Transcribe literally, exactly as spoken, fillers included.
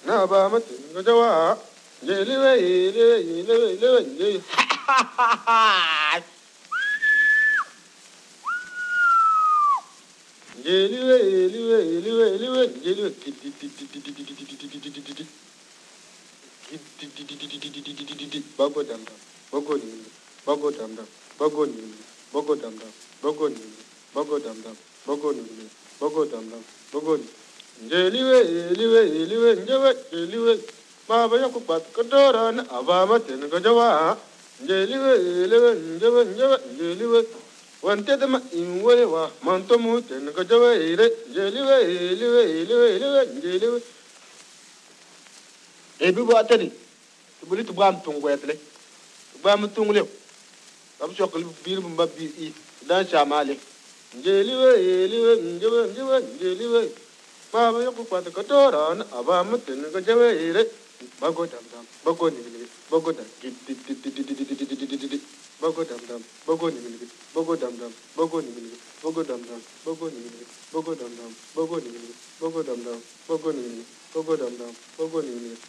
na ba ma tin ga jawa je li we li we li we li we je je li we li we li we li we je li we ti ti ti ti ti ti ti ti ti ti ti bago dam dam bago ni bago dam dam bago ni bago dam dam bago ni bago dam dam bago ni bago dam dam bago ni je li we li we li we je we je li we ma ba ya ku pat ka dora na aba ma ten ga jawa je li we li we je we je we je li we wan te ma in we wa man to mu ten ga jawa ire je li we li we li we li we je li we e bi bo atani to buli to bam tung wetle bam tung le am chokal bir bu mbabbi i dan chamale je li we li we je we je we je li we ma ba ku pat ka dora na aba ma ten ga jawa ire bago dam dam bago ni ni bago dam ti ti ti ti ti ti ti bago dam dam bago ni ni bago dam dam bago ni ni bago dam dam bago ni ni bago dam dam bago ni ni bago dam dam bago ni ni bago dam dam bago ni ni